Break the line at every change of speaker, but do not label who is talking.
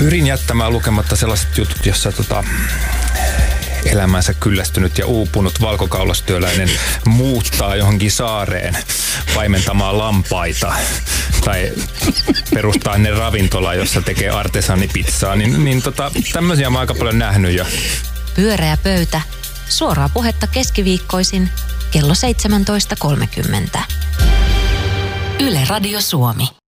Pyrin jättämään lukematta sellaiset jutut, jossa elämänsä kyllästynyt ja uupunut valkokaulastyöläinen muuttaa johonkin saareen paimentamaan lampaita tai perustaa ne ravintola, jossa tekee artesanipizzaa, niin tämmöisiä mä oon aika paljon nähnyt jo.
Pyöreä pöytä. Suoraa puhetta keskiviikkoisin kello 17.30. Yle Radio Suomi.